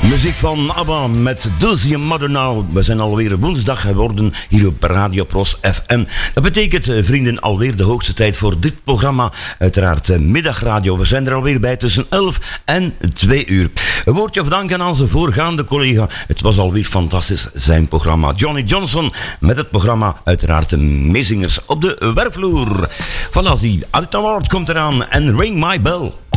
Muziek van ABBA met Does Your Mother Now. We zijn alweer woensdag geworden hier op Radio Pros FM. Dat betekent, vrienden, alweer de hoogste tijd voor dit programma. Uiteraard middagradio. We zijn er alweer bij tussen 11 en 2 uur. Een woordje of dank aan onze voorgaande collega. Het was alweer fantastisch, zijn programma. Johnny Johnson met het programma uiteraard de meezingers op de werkvloer. Voilà, die Out Award komt eraan en Ring My Bell.